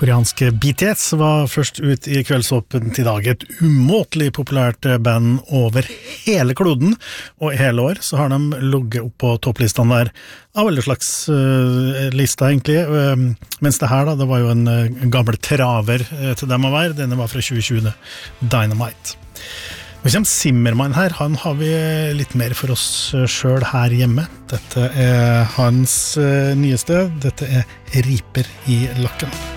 Koreanske BTS var først ut I kveldsåpent I dag, et umåtelig populært band over hele kloden, og I hele år så har de ligget opp på topplistene der av alle slags lister egentlig, mens det her da, det var jo en gammel traver til dem å være, denne var fra 2020, Dynamite. Nå kommer Zimmermann her, han har vi litt mer for oss selv her hjemme. Dette hans nyeste, dette Riper I lakken.